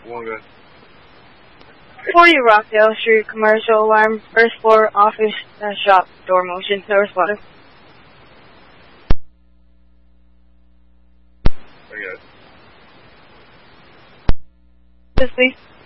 One good. 40 Rockdale Street, commercial alarm, first floor, office, shop, door motion, no responder. I got it. Yes, please.